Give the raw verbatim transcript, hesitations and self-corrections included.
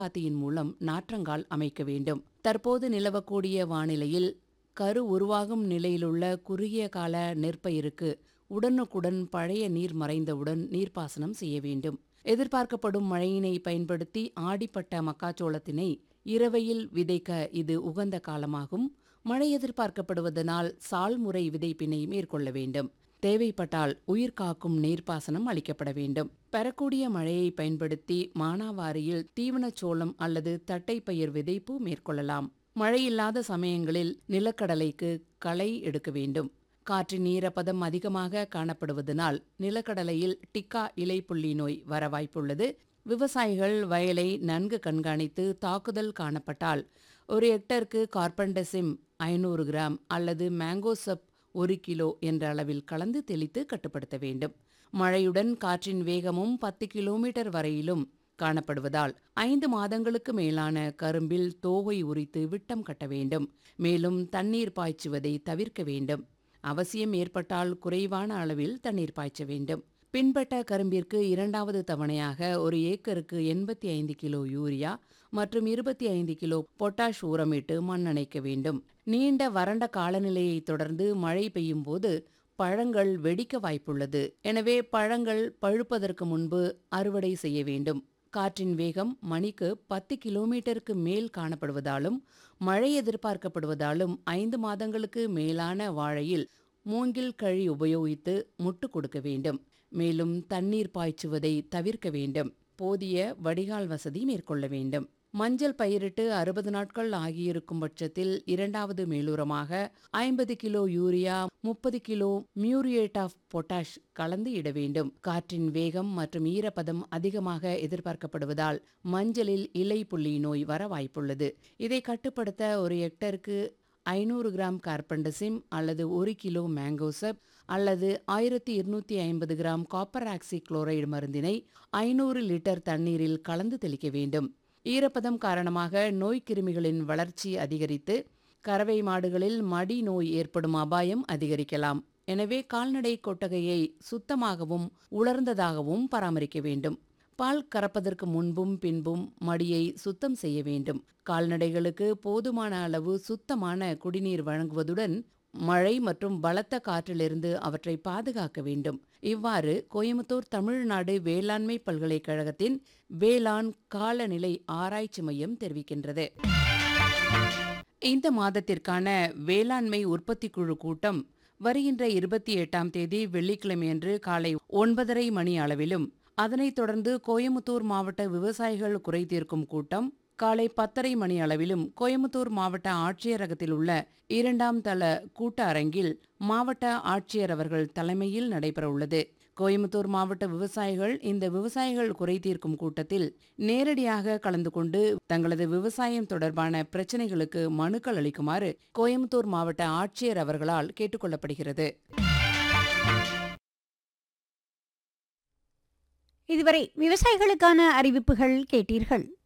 பாத்தியின் மூலம் நாற்றங்கால் அமைக்க வேண்டும். தற்போது நிலவக்கூடிய வானிலையில் கரு உருவாகும் நிலையிலுள்ள குறுகிய கால நெற்பயிருக்கு உடனுக்குடன் பழைய நீர் மறைந்தவுடன் நீர்ப்பாசனம் செய்ய வேண்டும். எதிர்பார்க்கப்படும் மழையினை பயன்படுத்தி ஆடிப்பட்ட மக்காச்சோளத்தினை இரவையில் விதைக்க இது உகந்த காலமாகும். மழை எதிர்பார்க்கப்படுவதனால் சால்முறை விதைப்பினை மேற்கொள்ள வேண்டும். தேவைப்பட்டால் உயிர்காக்கும் நீர்ப்பாசனம் அளிக்கப்பட வேண்டும். பெறக்கூடிய மழையை பயன்படுத்தி மானாவாரியில் தீவனச்சோளம் அல்லது தட்டைப்பயிர் விதைப்பு மேற்கொள்ளலாம். மழையில்லாத சமயங்களில் நிலக்கடலைக்கு களை எடுக்க வேண்டும். காற்றின் ஈரப்பதம் அதிகமாக காணப்படுவதனால் நிலக்கடலையில் டிக்கா இலைப்புள்ளி நோய் வர வாய்ப்புள்ளது. விவசாயிகள் வயலை நன்கு கண்காணித்து தாக்குதல் காணப்பட்டால் ஒரு ஹெக்டருக்கு கார்பன்டசிம் ஐநூறு கிராம் அல்லது மேங்கோசப் ஒரு கிலோ என்ற அளவில் கலந்து தெளித்து கட்டுப்படுத்த வேண்டும். மழையுடன் காற்றின் வேகமும் பத்து கிலோமீட்டர் வரையிலும் காணப்படுவதால் ஐந்து மாதங்களுக்கு மேலான கரும்பில் தோகை உரித்து விட்டம் கட்ட வேண்டும். மேலும் தண்ணீர் பாய்ச்சுவதை தவிர்க்க வேண்டும். அவசியம் ஏற்பட்டால் குறைவான அளவில் தண்ணீர் பாய்ச்ச வேண்டும். பின்பட்ட கரும்பிற்கு இரண்டாவது தவணையாக ஒரு ஏக்கருக்கு எண்பத்தி ஐந்து கிலோ யூரியா மற்றும் இருபத்தி ஐந்து கிலோ பொட்டாஷ் உரமிட்டு மண்ணணைக்க வேண்டும். நீண்ட வறண்ட காலநிலையை தொடர்ந்து மழை பெய்யும் போது பழங்கள் வெடிக்க வாய்ப்புள்ளது. எனவே பழங்கள் பழுப்பதற்கு முன்பு அறுவடை செய்ய வேண்டும். காற்றின் வேகம் மணிக்கு பத்து கிலோமீட்டருக்கு மேல் காணப்படுவதாலும் மழை எதிர்பார்க்கப்படுவதாலும் ஐந்து மாதங்களுக்கு மேலான வாழையில் மூங்கில் கழி உபயோகித்து முட்டு கொடுக்க வேண்டும். மேலும் தண்ணீர் பாய்ச்சுவதை தவிர்க்க வேண்டும். போதிய வடிகால் வசதி மேற்கொள்ள வேண்டும். மஞ்சள் பயிரிட்டு அறுபது நாட்கள் ஆகியிருக்கும் பட்சத்தில் இரண்டாவது மேலுரமாக ஐம்பது கிலோ யூரியா முப்பது கிலோ மியூரியேட் ஆஃப் பொட்டாஷ் கலந்து இட வேண்டும். காற்றின் வேகம் மற்றும் ஈரப்பதம் அதிகமாக எதிர்பார்க்கப்படுவதால் மஞ்சளில் இலை புள்ளி நோய் வர வாய்ப்புள்ளது. இதை கட்டுப்படுத்த ஒரு ஹெக்டருக்கு ஐநூறு கிராம் கார்பன்டசிம் அல்லது ஒரு கிலோ மேங்கோசப் அல்லது ஆயிரத்தி இருநூத்தி ஐம்பது கிராம் காப்பர் ஆக்சி குளோரைடு மருந்தினை ஐநூறு லிட்டர் தண்ணீரில் கலந்து தெளிக்க வேண்டும். ஈரப்பதம் காரணமாக நோய்க்கிருமிகளின் வளர்ச்சி அதிகரித்து கறவை மாடுகளில் மடி நோய் ஏற்படும் அபாயம் அதிகரிக்கலாம். எனவே கால்நடை கொட்டகையை சுத்தமாகவும் உலர்ந்ததாகவும் பராமரிக்க வேண்டும். பால் கறப்பதற்கு முன்பும் பின்பும் மடியை சுத்தம் செய்ய வேண்டும். கால்நடைகளுக்கு போதுமான அளவு சுத்தமான குடிநீர் வழங்குவதுடன் மழை மற்றும் பலத்த காற்றிலிருந்து அவற்றை பாதுகாக்க வேண்டும். இவ்வாறு கோயமுத்தூர் தமிழ்நாடு வேளாண்மை பல்கலைக்கழகத்தின் வேளாண் காலநிலை ஆராய்ச்சி மையம் தெரிவிக்கின்றது. இந்த மாதத்திற்கான வேளாண்மை உற்பத்தி குழு கூட்டம் வருகின்ற இருபத்தி எட்டாம் தேதி வெள்ளிக்கிழமையன்று காலை ஒன்பதரை மணி அளவிலும், அதனைத் தொடர்ந்து கோயமுத்தூர் மாவட்ட விவசாயிகள் குறை தீர்க்கும் கூட்டம் காலை பத்தரை மணி அளவிலும் கோயமுத்தூர் மாவட்ட ஆட்சியரகத்தில் உள்ள இரண்டாம் தள கூட்ட அரங்கில் மாவட்ட ஆட்சியர் அவர்கள் தலைமையில் நடைபெறவுள்ளது. கோயமுத்தூர் மாவட்ட விவசாயிகள் இந்த விவசாயிகள் குறை தீர்க்கும் கூட்டத்தில் நேரடியாக கலந்து கொண்டு தங்களது விவசாயம் தொடர்பான பிரச்சினைகளுக்கு மனுக்கள் அளிக்குமாறு கோயமுத்தூர் மாவட்ட ஆட்சியர் அவர்களால் கேட்டுக்கொள்ளப்படுகிறது. இதுவரை விவசாயிகளுக்கான அறிவிப்புகள் கேட்டீர்கள்.